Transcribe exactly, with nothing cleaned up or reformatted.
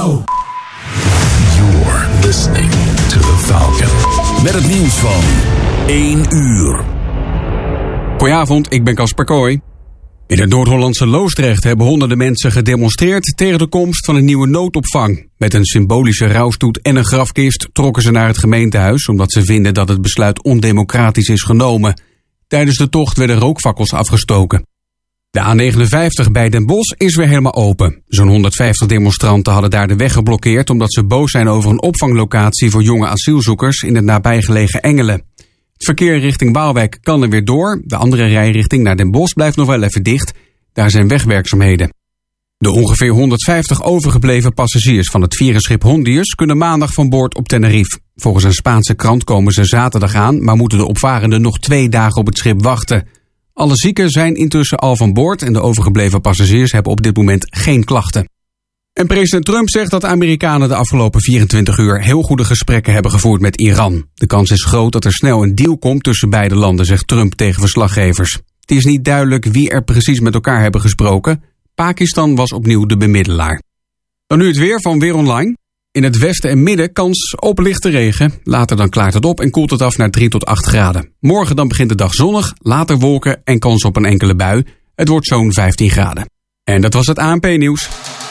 Go! You're listening to The Falcon. Met het nieuws van één uur. Goedenavond, ik ben Casper Kooi. In het Noord-Hollandse Loosdrecht hebben honderden mensen gedemonstreerd tegen de komst van een nieuwe noodopvang. Met een symbolische rouwstoet en een grafkist trokken ze naar het gemeentehuis, omdat ze vinden dat het besluit ondemocratisch is genomen. Tijdens de tocht werden rookfakkels afgestoken. De A negenenvijftig bij Den Bosch is weer helemaal open. Zo'n honderdvijftig demonstranten hadden daar de weg geblokkeerd omdat ze boos zijn over een opvanglocatie voor jonge asielzoekers in het nabijgelegen Engelen. Het verkeer richting Waalwijk kan er weer door. De andere rijrichting naar Den Bosch blijft nog wel even dicht. Daar zijn wegwerkzaamheden. De ongeveer honderdvijftig overgebleven passagiers van het vierenschip Hondius kunnen maandag van boord op Tenerife. Volgens een Spaanse krant komen ze zaterdag aan, maar moeten de opvarenden nog twee dagen op het schip wachten. Alle zieken zijn intussen al van boord en de overgebleven passagiers hebben op dit moment geen klachten. En president Trump zegt dat de Amerikanen de afgelopen vierentwintig uur heel goede gesprekken hebben gevoerd met Iran. De kans is groot dat er snel een deal komt tussen beide landen, zegt Trump tegen verslaggevers. Het is niet duidelijk wie er precies met elkaar hebben gesproken. Pakistan was opnieuw de bemiddelaar. Dan nu het weer van Weer Online. In het westen en midden kans op lichte regen. Later dan klaart het op en koelt het af naar drie tot acht graden. Morgen dan begint de dag zonnig, later wolken en kans op een enkele bui. Het wordt zo'n vijftien graden. En dat was het A N P-nieuws.